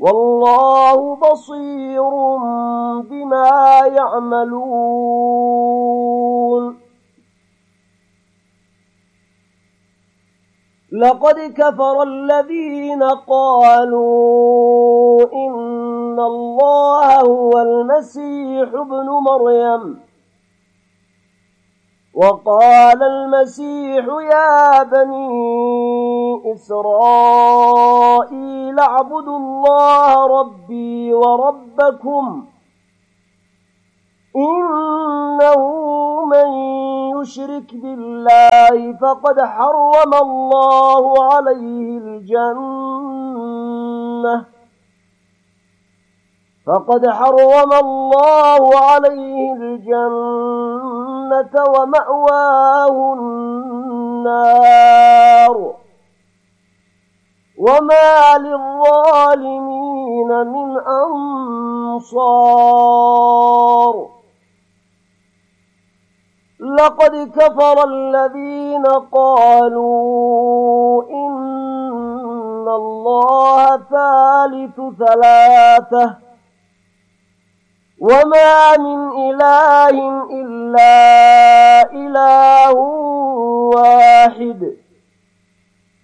والله بصير بما يعملون لقد كفر الذين قالوا إن الله هو المسيح ابن مريم وقال المسيح يا بني إسرائيل اعبدوا الله ربي وربكم إنه من يشرك بالله فقد حرم الله عليه الجنة ومأواه النار وما للظالمين من أنصار لقد كفر الذين قالوا إن الله ثالث ثلاثة وما من إله إلا إله واحد